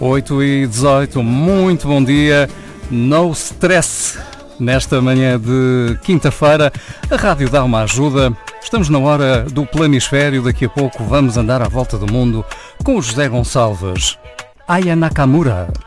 8h18, muito bom dia, no stress. Nesta manhã de quinta-feira, a rádio dá uma ajuda. Estamos na hora do planisfério, daqui a pouco vamos andar à volta do mundo com o José Gonçalves. Aya Nakamura.